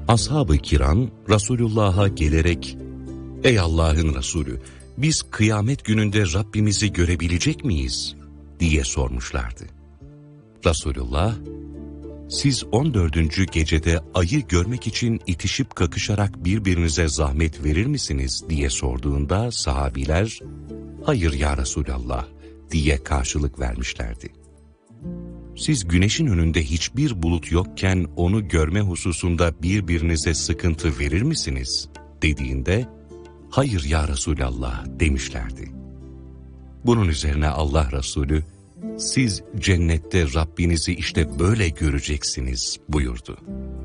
Ashab-ı kiram Resulullah'a gelerek, "Ey Allah'ın Resulü, biz kıyamet gününde Rabbimizi görebilecek miyiz?" diye sormuşlardı. Resulullah, "Siz 14. gecede ayı görmek için itişip kakışarak birbirinize zahmet verir misiniz?" diye sorduğunda sahabiler, "Hayır ya Resulallah" diye karşılık vermişlerdi. "Siz güneşin önünde hiçbir bulut yokken onu görme hususunda birbirinize sıkıntı verir misiniz?" dediğinde, "Hayır ya Resulallah" demişlerdi. Bunun üzerine Allah Resulü, "Siz cennette Rabbinizi işte böyle göreceksiniz" buyurdu.